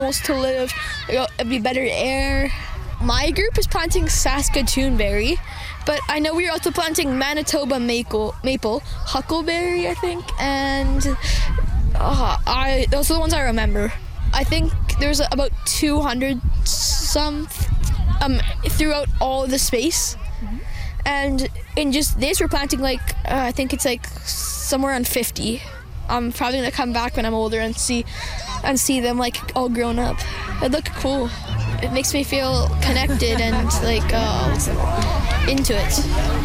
to live. It'd be better air. My group is planting Saskatoon berry, but I know we are also planting Manitoba maple, huckleberry, I think, and those are the ones I remember. I think there's about 200 some throughout all the space, and in just this we're planting I think it's somewhere around 50. I'm probably gonna come back when I'm older and see them all grown up. It look cool. It makes me feel connected and into it.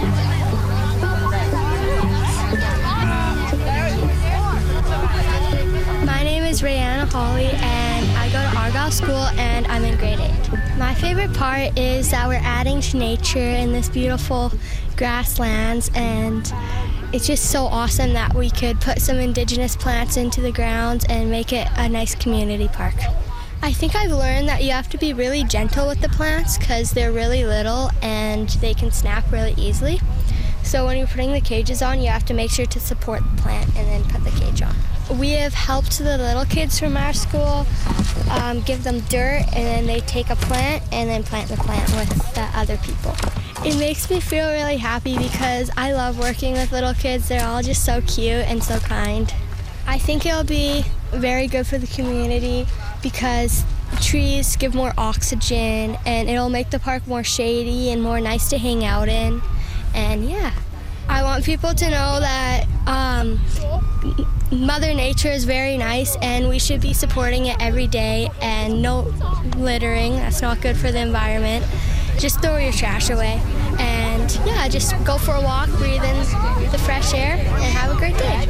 My name is Rayanna Hawley and I go to Argyle School and I'm in grade 8. My favorite part is that we're adding to nature in this beautiful grasslands, and it's just so awesome that we could put some indigenous plants into the grounds and make it a nice community park. I think I've learned that you have to be really gentle with the plants because they're really little and they can snap really easily. So when you're putting the cages on, you have to make sure to support the plant and then put the cage on. We have helped the little kids from our school, give them dirt, and then they take a plant and then plant the plant with the other people. It makes me feel really happy because I love working with little kids. They're all just so cute and so kind. I think it'll be very good for the community because trees give more oxygen and it'll make the park more shady and more nice to hang out in. And yeah, I want people to know that Mother Nature is very nice and we should be supporting it every day, and no littering, that's not good for the environment. Just throw your trash away and yeah, just go for a walk, breathe in the fresh air, and have a great day.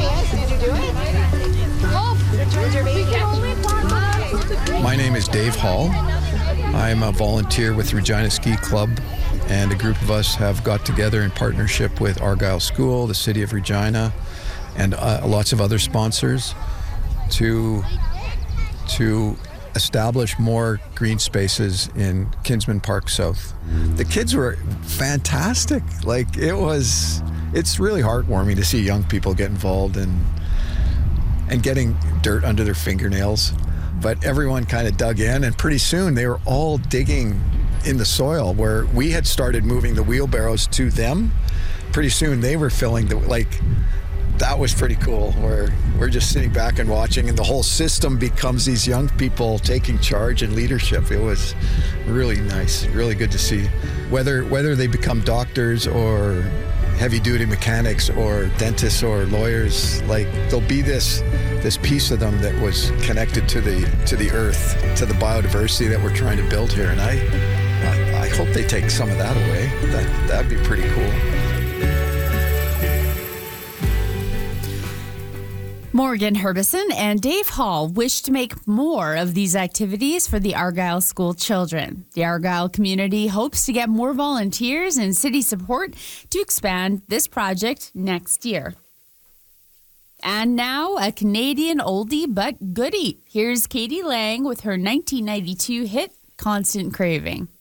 My name is Dave Hall. I'm a volunteer with Regina Ski Club, and a group of us have got together in partnership with Argyle School, the City of Regina, and lots of other sponsors to establish more green spaces in Kinsman Park South. The kids were fantastic. It's really heartwarming to see young people get involved and getting dirt under their fingernails. But everyone kind of dug in, and pretty soon they were all digging in the soil where we had started moving the wheelbarrows to them. Pretty soon they were filling that was pretty cool, where we're just sitting back and watching, and the whole system becomes these young people taking charge and leadership. It was really nice, really good to see. Whether they become doctors or heavy-duty mechanics or dentists or lawyers, there'll be this piece of them that was connected to the earth, to the biodiversity that we're trying to build here. And I hope they take some of that away. That'd be pretty cool. Morgan Herbison and Dave Hall wish to make more of these activities for the Argyle School children. The Argyle community hopes to get more volunteers and city support to expand this project next year. And now, a Canadian oldie but goodie. Here's Katie Lang with her 1992 hit, Constant Craving.